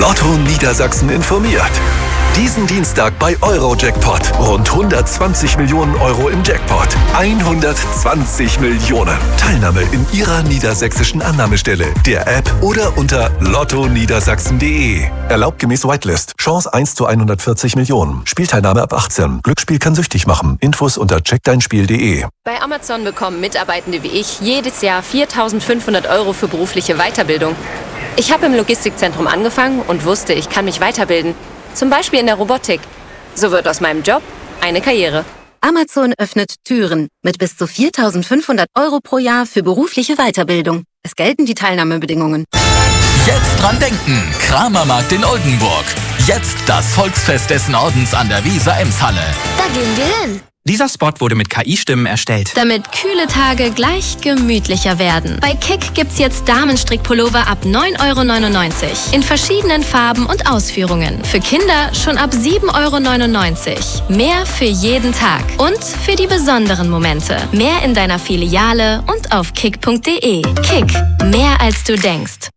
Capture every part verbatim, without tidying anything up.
Lotto Niedersachsen informiert. Diesen Dienstag bei Eurojackpot. Rund hundertzwanzig Millionen Euro im Jackpot. hundertzwanzig Millionen. Teilnahme in Ihrer niedersächsischen Annahmestelle, der App oder unter lotto niedersachsen punkt de. Erlaubt gemäß Whitelist. Chance eins zu hundertvierzig Millionen. Spielteilnahme ab achtzehn. Glücksspiel kann süchtig machen. Infos unter check dein spiel punkt de. Bei Amazon bekommen Mitarbeitende wie ich jedes Jahr viertausendfünfhundert Euro für berufliche Weiterbildung. Ich habe im Logistikzentrum angefangen und wusste, ich kann mich weiterbilden. Zum Beispiel in der Robotik. So wird aus meinem Job eine Karriere. Amazon öffnet Türen mit bis zu viertausendfünfhundert Euro pro Jahr für berufliche Weiterbildung. Es gelten die Teilnahmebedingungen. Jetzt dran denken, Kramermarkt in Oldenburg. Jetzt das Volksfest dessen Ordens an der Weser-Ems-Halle. Da gehen wir hin. Dieser Spot wurde mit K I-Stimmen erstellt. Damit kühle Tage gleich gemütlicher werden. Bei Kick gibt's jetzt Damenstrickpullover ab neun Euro neunundneunzig. In verschiedenen Farben und Ausführungen. Für Kinder schon ab sieben Euro neunundneunzig. Mehr für jeden Tag. Und für die besonderen Momente. Mehr in deiner Filiale und auf kick punkt de. Kick. Mehr als du denkst.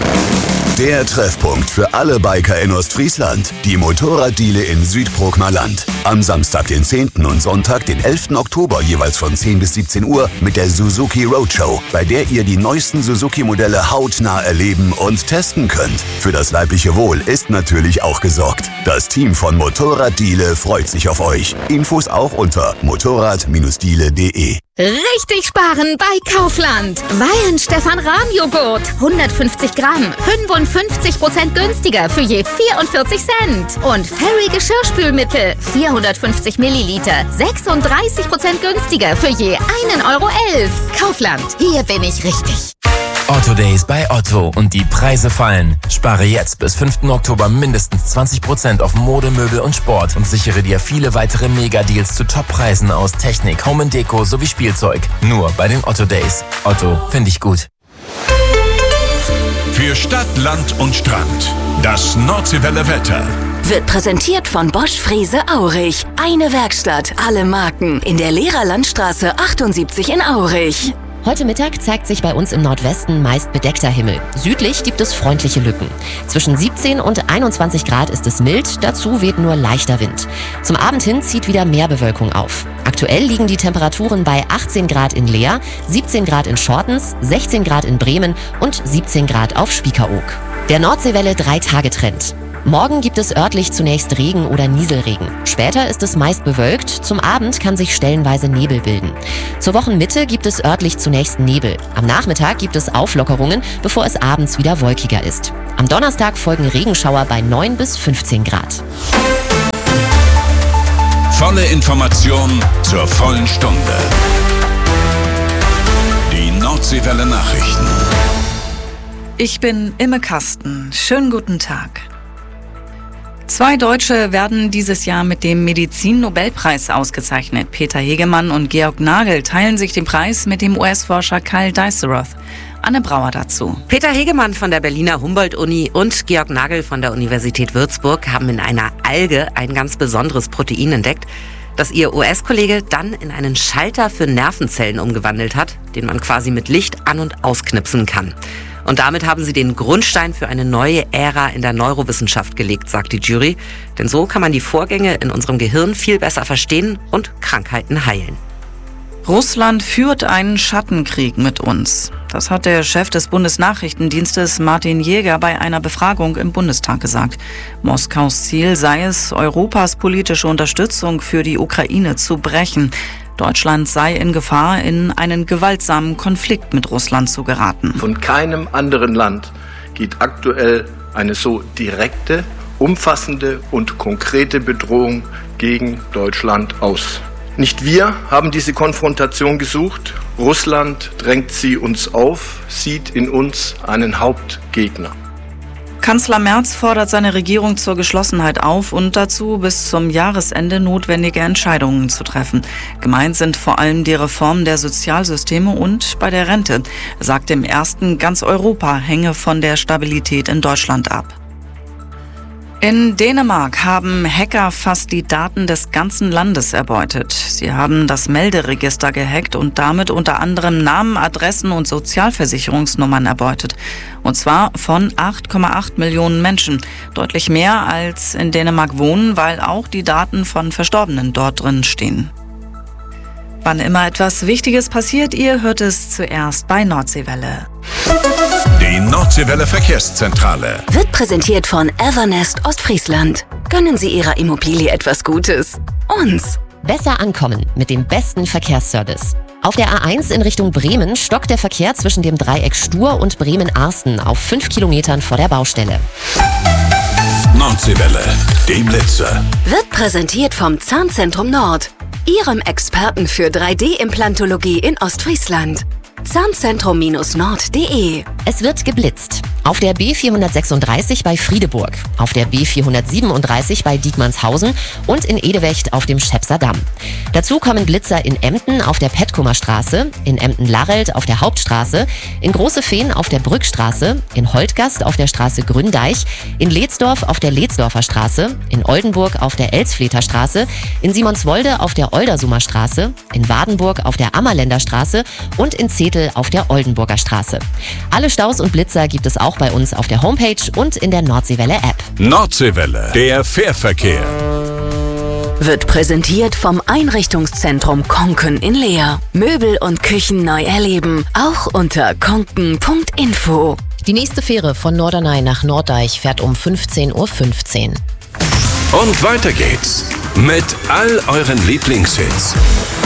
Der Treffpunkt für alle Biker in Ostfriesland. Die Motorraddiele in Südbrookmerland. Am Samstag, den zehnten und Sonntag, den elften Oktober, jeweils von zehn bis siebzehn Uhr mit der Suzuki Roadshow, bei der ihr die neuesten Suzuki-Modelle hautnah erleben und testen könnt. Für das leibliche Wohl ist natürlich auch gesorgt. Das Team von Motorraddiele freut sich auf euch. Infos auch unter motorrad Bindestrich diele punkt de. Richtig sparen bei Kaufland. Wein Stefan Rahm Joghurt. hundertfünfzig Gramm. fünfundfünfzig Prozent günstiger für je vierundvierzig Cent. Und Fairy Geschirrspülmittel. vierhundertfünfzig Milliliter. sechsunddreißig Prozent günstiger für je einen Euro elf. Kaufland. Hier bin ich richtig. Otto Days bei Otto und die Preise fallen. Spare jetzt bis fünften Oktober mindestens zwanzig Prozent auf Mode, Möbel und Sport und sichere dir viele weitere Mega-Deals zu Top-Preisen aus Technik, Home and Deko sowie Spielzeug. Nur bei den Otto Days. Otto, finde ich gut. Für Stadt, Land und Strand. Das Nordseewelle Wetter. Wird präsentiert von Bosch Frese Aurich. Eine Werkstatt, alle Marken. In der Lehrerlandstraße achtundsiebzig in Aurich. Heute Mittag zeigt sich bei uns im Nordwesten meist bedeckter Himmel. Südlich gibt es freundliche Lücken. Zwischen siebzehn und einundzwanzig Grad ist es mild, dazu weht nur leichter Wind. Zum Abend hin zieht wieder mehr Bewölkung auf. Aktuell liegen die Temperaturen bei achtzehn Grad in Leer, siebzehn Grad in Schortens, sechzehn Grad in Bremen und siebzehn Grad auf Spiekeroog. Der Nordseewelle drei Tage Trend. Morgen gibt es örtlich zunächst Regen oder Nieselregen. Später ist es meist bewölkt, zum Abend kann sich stellenweise Nebel bilden. Zur Wochenmitte gibt es örtlich zunächst Nebel. Am Nachmittag gibt es Auflockerungen, bevor es abends wieder wolkiger ist. Am Donnerstag folgen Regenschauer bei neun bis fünfzehn Grad. Volle Information zur vollen Stunde. Die Nordseewelle Nachrichten. Ich bin Imme Kasten. Schönen guten Tag. Zwei Deutsche werden dieses Jahr mit dem Medizin-Nobelpreis ausgezeichnet. Peter Hegemann und Georg Nagel teilen sich den Preis mit dem U S-Forscher Kyle Dijsselroth. Anne Brauer dazu. Peter Hegemann von der Berliner Humboldt-Uni und Georg Nagel von der Universität Würzburg haben in einer Alge ein ganz besonderes Protein entdeckt, das ihr U S-Kollege dann in einen Schalter für Nervenzellen umgewandelt hat, den man quasi mit Licht an- und ausknipsen kann. Und damit haben sie den Grundstein für eine neue Ära in der Neurowissenschaft gelegt, sagt die Jury. Denn so kann man die Vorgänge in unserem Gehirn viel besser verstehen und Krankheiten heilen. Russland führt einen Schattenkrieg mit uns. Das hat der Chef des Bundesnachrichtendienstes Martin Jäger bei einer Befragung im Bundestag gesagt. Moskaus Ziel sei es, Europas politische Unterstützung für die Ukraine zu brechen. Deutschland sei in Gefahr, in einen gewaltsamen Konflikt mit Russland zu geraten. Von keinem anderen Land geht aktuell eine so direkte, umfassende und konkrete Bedrohung gegen Deutschland aus. Nicht wir haben diese Konfrontation gesucht. Russland drängt sie uns auf, sieht in uns einen Hauptgegner. Kanzler Merz fordert seine Regierung zur Geschlossenheit auf und dazu, bis zum Jahresende notwendige Entscheidungen zu treffen. Gemeint sind vor allem die Reform der Sozialsysteme und bei der Rente. Er sagt im ersten, ganz Europa hänge von der Stabilität in Deutschland ab. In Dänemark haben Hacker fast die Daten des ganzen Landes erbeutet. Sie haben das Melderegister gehackt und damit unter anderem Namen, Adressen und Sozialversicherungsnummern erbeutet. Und zwar von acht Komma acht Millionen Menschen. Deutlich mehr als in Dänemark wohnen, weil auch die Daten von Verstorbenen dort drin stehen. Wann immer etwas Wichtiges passiert, ihr hört es zuerst bei Nordseewelle. Die Nordseewelle Verkehrszentrale wird präsentiert von Evernest Ostfriesland. Gönnen Sie Ihrer Immobilie etwas Gutes. Uns. Besser ankommen mit dem besten Verkehrsservice. Auf der A eins in Richtung Bremen stockt der Verkehr zwischen dem Dreieck Stur und Bremen-Arsten auf fünf Kilometern vor der Baustelle. Nordseewelle, die Blitzer. Wird präsentiert vom Zahnzentrum Nord, Ihrem Experten für drei D-Implantologie in Ostfriesland. Zahnzentrum Nord punkt de. Es wird geblitzt. Auf der B vierhundertsechsunddreißig bei Friedeburg, auf der B vierhundertsiebenunddreißig bei Diekmannshausen und in Edewecht auf dem Schepser Damm. Dazu kommen Blitzer in Emden auf der Petkumer Straße, in Emden-Larrelt auf der Hauptstraße, in Große Fehn auf der Brückstraße, in Holtgast auf der Straße Gründeich, in Leetsdorf auf der Leetsdorfer Straße, in Oldenburg auf der Elsfleter Straße, in Simonswolde auf der Oldersumer Straße, in Wadenburg auf der Ammerländer Straße und in Zetel auf der Oldenburger Straße. Alle Staus und Blitzer gibt es auch bei uns auf der Homepage und in der Nordseewelle-App. Nordseewelle, der Fährverkehr. Wird präsentiert vom Einrichtungszentrum Konken in Leer. Möbel und Küchen neu erleben, auch unter konken punkt info. Die nächste Fähre von Norderney nach Norddeich fährt um fünfzehn Uhr fünfzehn. Und weiter geht's mit all euren Lieblingshits.